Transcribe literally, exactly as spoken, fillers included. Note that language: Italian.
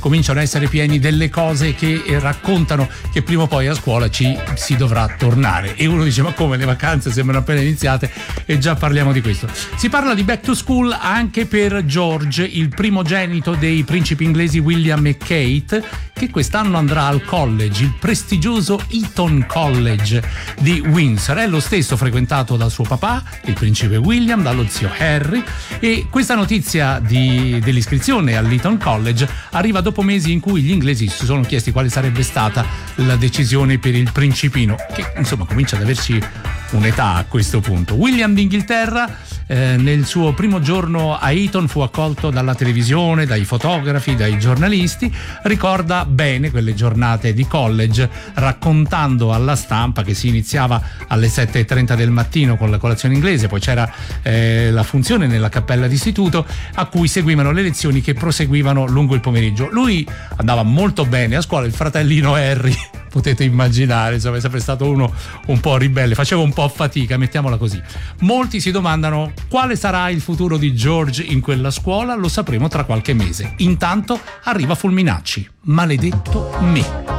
cominciano a essere pieni delle cose che raccontano che prima o poi a scuola ci si dovrà tornare. E uno dice: ma come, le vacanze sembrano appena iniziate e già parliamo di questo. Si parla di back to school anche per George, il primogenito dei principi inglesi William e Kate, che quest'anno andrà al college, il prestigioso Eton College di Windsor. È lo stesso frequentato dal suo papà, il principe William, dallo zio Harry, e questa notizia di, dell'iscrizione all'Eton College arriva dopo mesi in cui gli inglesi si sono chiesti quale sarebbe stata la decisione per il principino, che insomma comincia ad averci un'età a questo punto. William d'Inghilterra eh, nel suo primo giorno a Eton fu accolto dalla televisione, dai fotografi, dai giornalisti. Ricorda bene quelle giornate di college, raccontando alla stampa che si iniziava alle sette e trenta del mattino con la colazione inglese, poi c'era eh, la funzione nella cappella d'istituto a cui seguivano le lezioni che proseguivano lungo il pomeriggio. Lui andava molto bene a scuola, il fratellino Harry potete immaginare, insomma, è sempre stato uno un po' ribelle, faceva un po' fatica, mettiamola così. Molti si domandano quale sarà il futuro di George in quella scuola, lo sapremo tra qualche mese. Intanto arriva Fulminacci, Maledetto me.